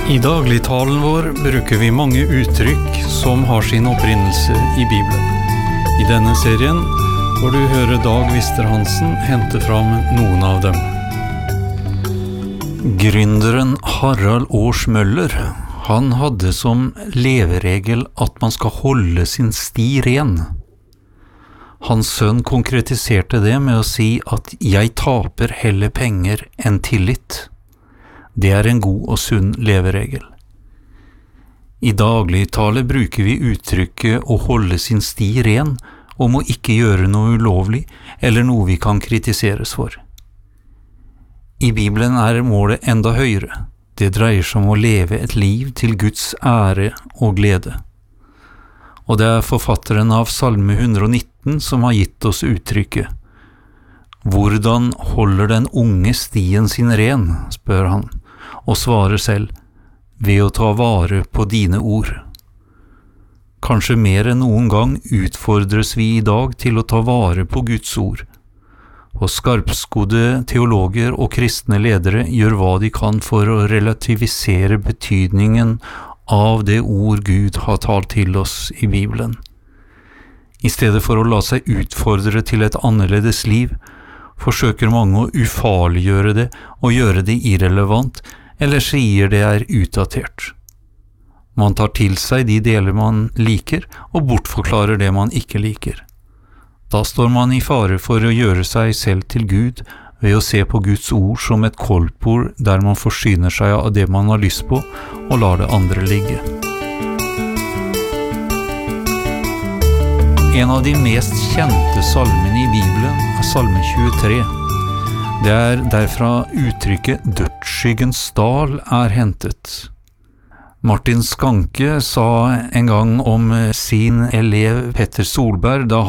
I dagligtalen vår bruker vi mange uttrykk som har sin opprinnelse i Bibelen. I denne serien får du høre Dag Vister-Hansen hente fram noen av dem. Gründeren Harald Års Møller, han hadde som leveregel at man skal holde sin sti ren. Hans sønn konkretiserte det med å si at «jeg taper heller penger enn tillit». Det er en god og sunn leveregel. I dagligtale bruker vi uttrykket å holde sin sti ren om å ikke gjøre noe ulovlig eller noe vi kan kritiseres for. I Bibelen er målet enda høyere. Det dreier seg om å leve et liv til Guds ære og glede. Og det er forfatteren av Salme 119 som har gitt oss uttrykket. Hvordan holder den unge stien sin ren, spør han, og svarer selv, ved å ta vare på dine ord. Kanskje mer enn noen gang utfordres vi i dag til å ta vare på Guds ord, og skarpskodde teologer og kristne ledere gjør hva de kan for å relativisere betydningen av det ord Gud har talt til oss i Bibelen. I stedet for å la seg utfordre til et annerledes liv, forsøker mange å ufarliggjøre det og gjøre det irrelevant, eller sier det er utdatert. Man tar til seg de deler man liker, og bortforklarer det man ikke liker. Da står man i fare for å gjøre seg selv til Gud ved å se på Guds ord som et koldtbord der man forsyner seg av det man har lyst på, og lar det andre ligge. En av de mest kjente salmene i Bibelen er Salme 23. Det er derfra uttrykket «dødsskyggens dal» er hentet. Martin Skanke sa en gang om sin elev Petter Solberg da